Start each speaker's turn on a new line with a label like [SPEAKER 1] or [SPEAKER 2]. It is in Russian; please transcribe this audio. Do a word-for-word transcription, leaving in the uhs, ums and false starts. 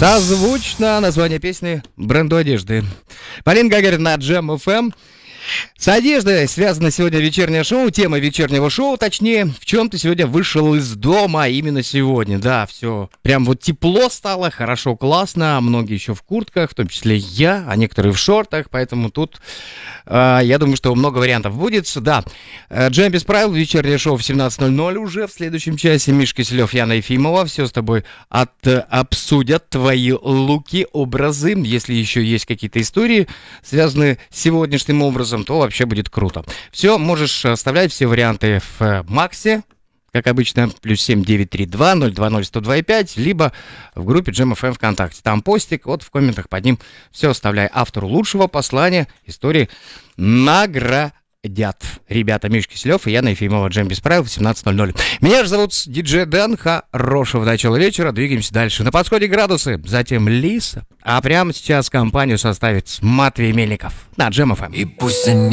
[SPEAKER 1] Созвучно название песни бренду одежды. Полина Гагарина на Джем эф эм. С одеждой связано сегодня вечернее шоу, тема вечернего шоу, точнее, в чем ты сегодня вышел из дома именно сегодня. Да, все, прям вот тепло стало, хорошо, классно, многие еще в куртках, в том числе я, а некоторые в шортах, поэтому тут, э, я думаю, что много вариантов будет. Да, Джем без правил, вечернее шоу в семнадцать ноль ноль уже в следующем часе. Мишка Киселев, Яна Ефимова, все с тобой от, обсудят твои луки, образы, если еще есть какие-то истории, связанные с сегодняшним образом, то вообще будет круто. Все, можешь оставлять все варианты в Максе, как обычно, плюс семь девять три два ноль два ноль сто два пять, либо в группе Джем эф эм ВКонтакте. Там постик, вот в комментах под ним все оставляй. Автору лучшего послания истории наградят. Ребята, Мишка Киселев и Яна Ефимова, Джем без правил в семнадцать ноль ноль. Меня же зовут диджей Дэн. Хорошего начала вечера. Двигаемся дальше. На подходе градусы, затем Лиса. А прямо сейчас компанию составит Матвей Мельников на Джем эф эм.
[SPEAKER 2] И пусть они